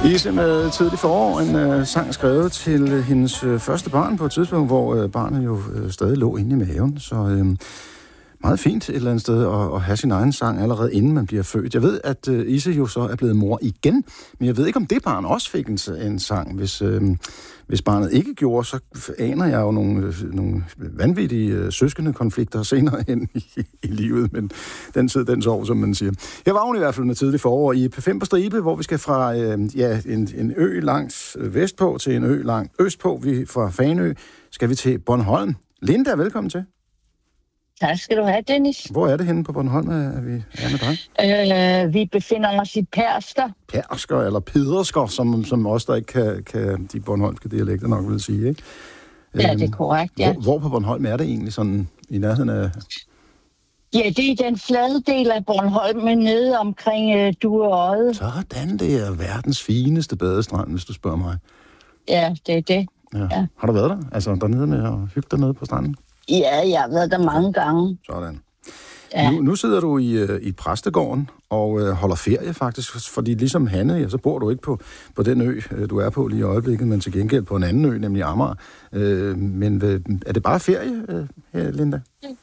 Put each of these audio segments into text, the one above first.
Ise med Tidlig forår, en sang skrevet til hendes første barn på et tidspunkt, hvor barnet jo stadig lå inde i maven. Så meget fint et eller andet sted at have sin egen sang allerede inden man bliver født. Jeg ved, at Ise jo så er blevet mor igen, men jeg ved ikke, om det barn også fik en sang. Hvis barnet ikke gjorde, så aner jeg jo nogle vanvittige søskende konflikter senere hen i livet, men den tid, den sov, som man siger. Jeg var jo i hvert fald med Tidlig forår i P5 på stribe, hvor vi skal fra en ø langt vestpå til en ø langt østpå. Vi fra Fanø skal vi til Bornholm. Linda, velkommen til. Tak skal du have, Dennis. Hvor er det henne på Bornholm, at vi er med dig? Vi befinder os i Pærsker. Pærsker, eller Pedersker, som også der ikke kan de bornholmske dialekter nok vil sige, ikke? Ja, det er korrekt, ja. Hvor på Bornholm er det egentlig sådan i nærheden af... Ja, det er den flade del af Bornholm, men nede omkring Dueodde. Sådan, det er verdens fineste badestrand, hvis du spørger mig. Ja, det er det. Ja. Har du været der? Altså dernede med at hygge dernede på stranden? Ja, jeg har været der mange gange. Sådan. Ja. Nu sidder du i præstegården og holder ferie faktisk, fordi ligesom Hanne, ja, så bor du ikke på den ø, du er på lige i øjeblikket, men til gengæld på en anden ø, nemlig Amager. Men er det bare ferie, Linda?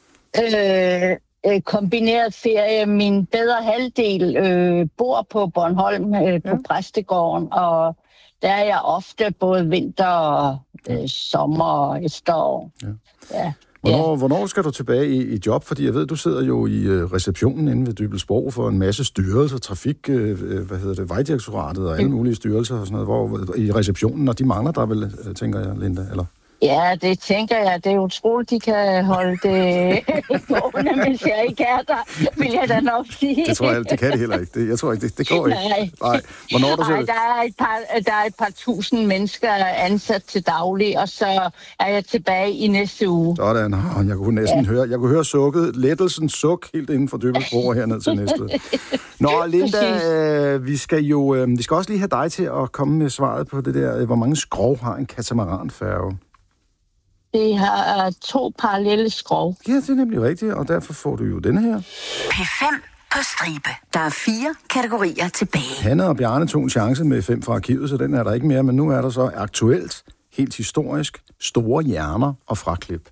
Kombineret ferie. Min bedre halvdel bor på Bornholm på præstegården, og der er jeg ofte både vinter og sommer og efterår. Ja. Hvornår skal du tilbage i job? Fordi jeg ved, du sidder jo i receptionen inde ved Dybelsbro for en masse styrelser, trafik, Vejdirektoratet og alle mulige styrelser og sådan noget, hvor i receptionen, og de mangler der vel, tænker jeg, Linda, eller? Ja, det tænker jeg. Det er utroligt, de kan holde det gående, hvis jeg ikke er der, vil jeg da nok sige. Det tror jeg, det kan det heller ikke. Jeg tror ikke, det går ikke. Nej. Hvornår du der er et par tusind mennesker ansat til daglig, og så er jeg tilbage i næste uge. Sådan, jeg kunne næsten høre sukket, lettelsens suk helt inden for Dybelsbro herned til næste. Nå, Linda, vi skal også lige have dig til at komme med svaret på det der, hvor mange skrov har en katamaranfærge? Det har 2 parallelle skrov. Ja, det er nemlig rigtigt, og derfor får du jo denne her. P5 på stribe. Der er 4 kategorier tilbage. Hanne og Bjarne tog en chance med 5 fra arkivet, så den er der ikke mere, men nu er der så aktuelt, helt historisk, store hjerner og fraklip.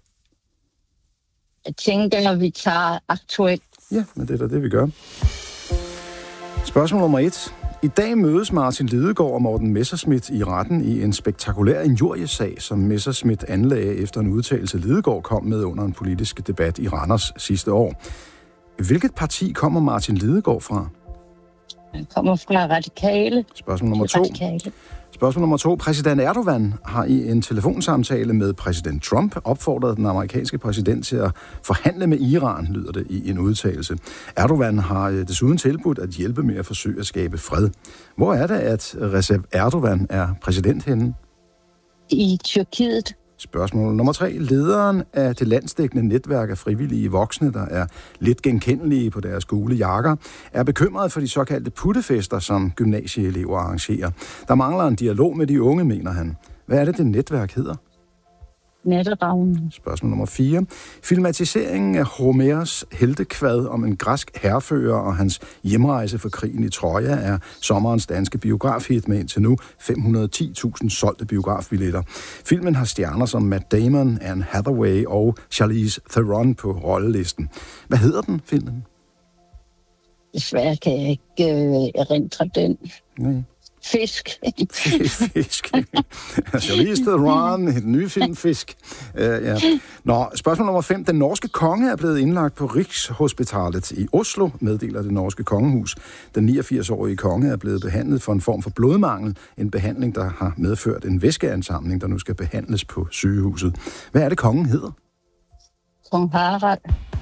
Jeg tænker, at vi tager aktuelt. Ja, men det er da det, vi gør. Spørgsmål nummer 1. I dag mødes Martin Lidegaard og Morten Messerschmidt i retten i en spektakulær injuriesag, som Messerschmidt anlagde efter en udtalelse, Lidegaard kom med under en politisk debat i Randers sidste år. Hvilket parti kommer Martin Lidegaard fra? Han kommer fra Radikale. Spørgsmål nummer 2. Præsident Erdogan har i en telefonsamtale med præsident Trump opfordret den amerikanske præsident til at forhandle med Iran, lyder det i en udtalelse. Erdogan har desuden tilbudt at hjælpe med at forsøge at skabe fred. Hvor er det, at Recep Erdogan er præsident henne? I Tyrkiet. Spørgsmål nummer 3. Lederen af det landsdækkende netværk af frivillige voksne, der er lidt genkendelige på deres gule jakker, er bekymret for de såkaldte puttefester, som gymnasieelever arrangerer. Der mangler en dialog med de unge, mener han. Hvad er det netværk hedder? Natteravnen. Spørgsmål nummer 4. Filmatiseringen af Homers heltekvad om en græsk hærfører og hans hjemrejse for krigen i Troja er sommerens danske biografhit med indtil nu 510.000 solgte biografbilletter. Filmen har stjerner som Matt Damon, Anne Hathaway og Charlize Theron på rollelisten. Hvad hedder den, filmen? Desværre kan jeg ikke erindre den. Nej. Fisk. Fisk. Charlize Theron, et ny film, Fisk. Ja. Nå, spørgsmål nummer 5. Den norske konge er blevet indlagt på Rigshospitalet i Oslo, meddeler det norske kongehus. Den 89-årige konge er blevet behandlet for en form for blodmangel, en behandling, der har medført en væskeansamling, der nu skal behandles på sygehuset. Hvad er det, kongen hedder? Kong Harald.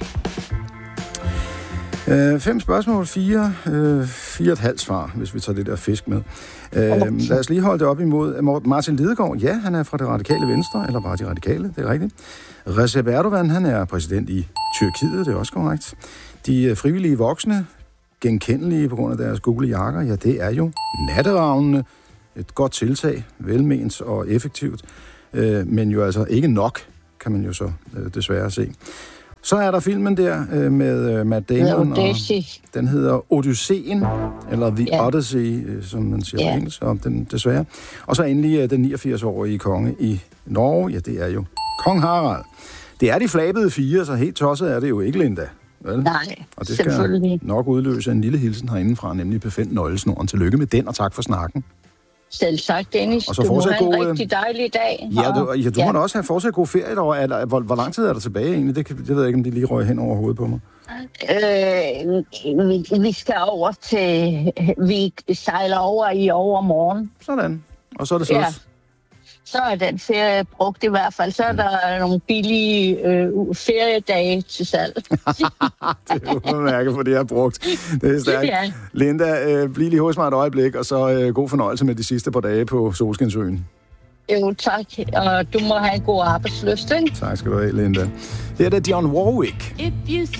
5 spørgsmål, 4,5 svar, hvis vi tager det der fisk med. Lad os lige holde det op imod Martin Lidegaard. Ja, han er fra det radikale venstre, eller bare de radikale, det er rigtigt. Recep Erdogan, han er præsident i Tyrkiet, det er også korrekt. De frivillige voksne, genkendelige på grund af deres gule jakker, ja, det er jo natteravnene. Et godt tiltag, velment og effektivt, men jo altså ikke nok, kan man jo så desværre se. Så er der filmen der med Matt Damon, og den hedder Odysseen, eller The Odyssey, som man siger på engelsk, og den desværre. Og så endelig den 89-årige konge i Norge, ja, det er jo Kong Harald. Det er de flabede 4, så helt tosset er det jo ikke, Linda. Vel? Nej, og det skal nok udløse en lille hilsen herindefra, nemlig befændt nøglesnoren. Tillykke med den, og tak for snakken. Selv sagt, Dennis. Og så du må have en god, rigtig dejlig dag. Du må da også have fortsat god ferie derovre. Hvor lang tid er der tilbage egentlig? Det ved jeg ikke, om de lige røg hen over hovedet på mig. Vi skal over til... Vi sejler over i overmorgen. Sådan. Og så er det slut. Ja. Så er den ferie brugt i hvert fald. Så er der nogle billige feriedage til salg. Det er jo mærke for det, jeg har brugt. Det er stærkt. Ja. Linda, bliv lige hos mig et øjeblik, og så god fornøjelse med de sidste par dage på Solskinsøen. Jo, tak. Og du må have en god arbejdslyst, ikke? Tak skal du have, Linda. Det er Dionne Warwick.